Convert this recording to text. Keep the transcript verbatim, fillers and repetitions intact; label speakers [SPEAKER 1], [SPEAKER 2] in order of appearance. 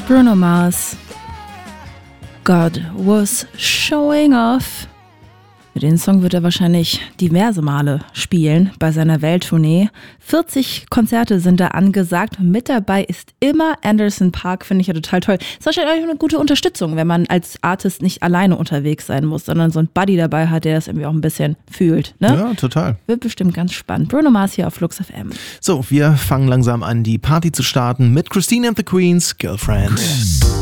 [SPEAKER 1] Bruno Mars. God was showing off. Den Song wird er wahrscheinlich diverse Male spielen bei seiner Welttournee. vierzig Konzerte sind da angesagt. Mit dabei ist immer Anderson .Paak, finde ich ja total toll. Ist wahrscheinlich auch eine gute Unterstützung, wenn man als Artist nicht alleine unterwegs sein muss, sondern so ein Buddy dabei hat, der das irgendwie auch ein bisschen fühlt. Ne?
[SPEAKER 2] Ja, total.
[SPEAKER 1] Wird bestimmt ganz spannend. Bruno Mars hier auf Flux F M.
[SPEAKER 2] So, wir fangen langsam an, die Party zu starten mit Christine and the Queens, Girlfriend.